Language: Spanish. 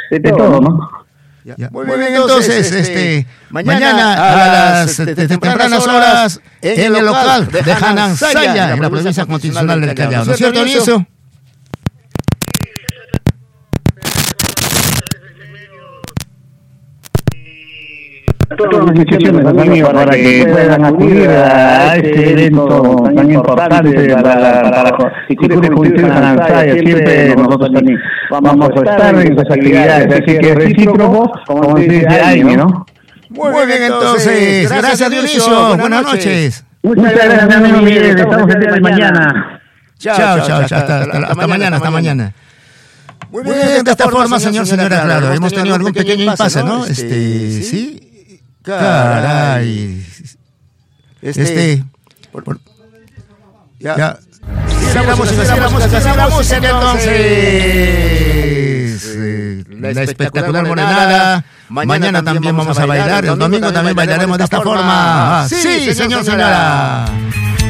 de todo, ¿no? Ya. Muy bien, entonces, mañana a las tempranas horas en el local de Hanan Saya, en la provincia constitucional del Callao, ¿no es cierto, Dionisio? Todas las instituciones, amigos, para que puedan acudir a este evento tan importante para discutir juventud en Ansaya. Siempre nosotros también vamos a estar en esas actividades, así que recíproco, como dice Jaime, ¿no? Muy bien, entonces, gracias, Dionisio, buenas noches. Muchas gracias, amigo Miguel, estamos el día de mañana. Chao, hasta mañana. Muy bien, de esta forma, señora, claro, hemos tenido algún pequeño impasse, ¿no? Sí. Caray. Ya. Sigamos entonces. La espectacular morenada. Mañana también vamos a bailar. El domingo también bailaremos de esta forma. Sí, señora.